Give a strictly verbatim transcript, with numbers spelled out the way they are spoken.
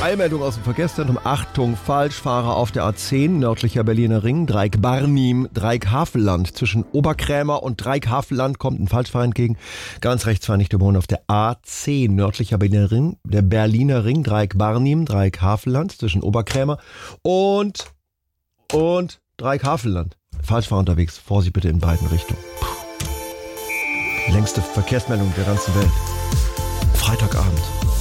Eilmeldung aus dem Verkehrszentrum. Achtung, Falschfahrer auf der A zehn, nördlicher Berliner Ring, Dreieck-Barnim, Dreieck-Havelland. Zwischen Oberkrämer und Dreieck-Havelland kommt ein Falschfahrer entgegen. Ganz rechts fahren nicht überholen auf der A zehn, nördlicher Berliner Ring, der Berliner Ring, Dreieck-Barnim, Dreieck-Havelland, zwischen Oberkrämer und, und Dreieck-Havelland. Falschfahrer unterwegs. Vorsicht bitte in beiden Richtungen. Puh. Die längste Verkehrsmeldung der ganzen Welt. Freitagabend.